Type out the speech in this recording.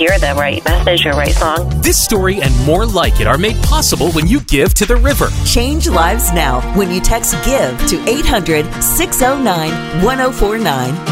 hear the right message or right song. This story and more like it are made possible when you give to the river. Change lives now when you text GIVE to 800-609-1049.